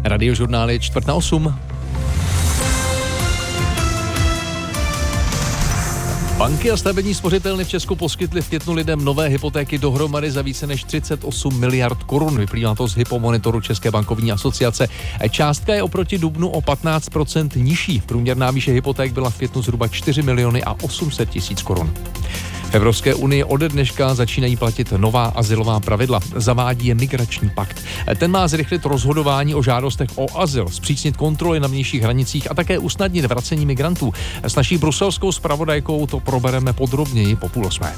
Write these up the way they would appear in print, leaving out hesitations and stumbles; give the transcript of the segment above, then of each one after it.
Radiožurnál je 7:45. Banky a stavební spořitelny v Česku poskytly v květnu lidem nové hypotéky dohromady za více než 38 miliard korun. Vyplývá to z Hypomonitoru České bankovní asociace. Částka je oproti dubnu o 15% nižší. Průměrná výše hypoték byla v květnu zhruba 4 miliony a 800 tisíc korun. V Evropské unii ode dneška začínají platit nová azylová pravidla. Zavádí je migrační pakt. Ten má zrychlit rozhodování o žádostech o azyl, zpřísnit kontroly na vnějších hranicích a také usnadnit vracení migrantů. S naší bruselskou zpravodajkou to probereme podrobněji po 7:30.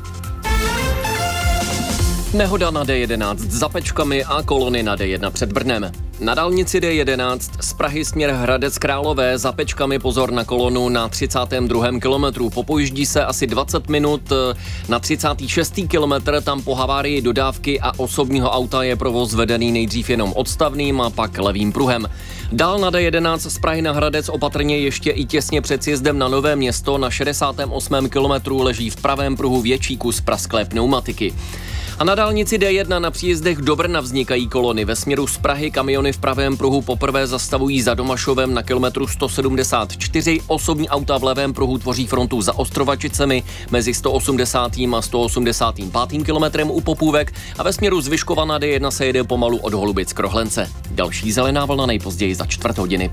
Nehoda na D11 za Pečkami a kolony na D1 před Brnem. Na dálnici D11 z Prahy směr Hradec Králové za Pečkami pozor na kolonu na 32. kilometru. Popojíždí se asi 20 minut na 36. kilometr, tam po havárii dodávky a osobního auta je provoz vedený nejdřív jenom odstavným a pak levým pruhem. Dál na D11 z Prahy na Hradec opatrně ještě i těsně před sjezdem na Nové Město na 68. kilometru leží v pravém pruhu větší kus prasklé pneumatiky. A na dálnici D1 na příjezdech do Brna vznikají kolony. Ve směru z Prahy kamiony v pravém pruhu poprvé zastavují za Domašovem na kilometru 174. Osobní auta v levém pruhu tvoří frontu za Ostrovačicemi mezi 180. a 185. kilometrem u Popůvek a ve směru z Vyškova na D1 se jede pomalu od Holubic k Rohlence. Další zelená vlna nejpozději za 4:15.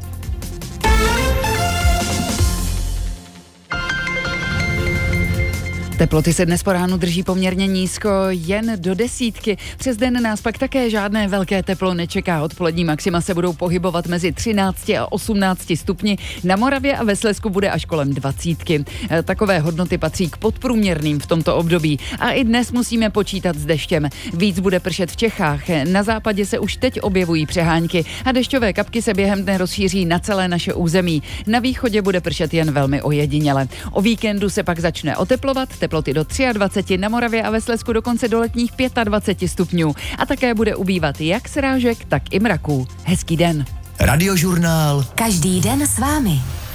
Teploty se dnes po ránu drží poměrně nízko, jen do 10. Přes den nás pak také žádné velké teplo nečeká. Odpolední maxima se budou pohybovat mezi 13 a 18 stupni. Na Moravě a ve Slezsku bude až kolem 20. Takové hodnoty patří k podprůměrným v tomto období. A i dnes musíme počítat s deštěm. Víc bude pršet v Čechách. Na západě se už teď objevují přehánky a dešťové kapky se během dne rozšíří na celé naše území. Na východě bude pršet jen velmi ojediněle. O víkendu se pak začne oteplovat. Teploty do 23, na Moravě a ve Slezsku dokonce do letních 25 stupňů. A také bude ubývat jak srážek, tak i mraků. Hezký den. Radiožurnál. Každý den s vámi.